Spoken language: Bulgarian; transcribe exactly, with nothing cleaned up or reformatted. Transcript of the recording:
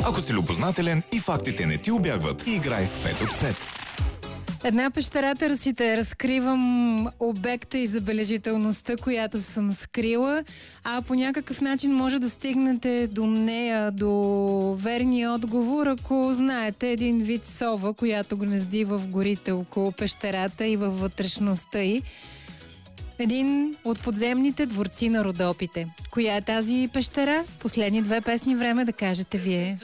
Ако си любознателен и фактите не ти убягват, играй в пет от пет. Една пещера търсите, разкривам обекта и забележителността, която съм скрила, а по някакъв начин може да стигнете до нея, до верния отговор, ако знаете един вид сова, която гнезди в горите около пещерата и във вътрешността й. Един от подземните дворци на Родопите. Коя е тази пещера? Последни две песни време да кажете вие.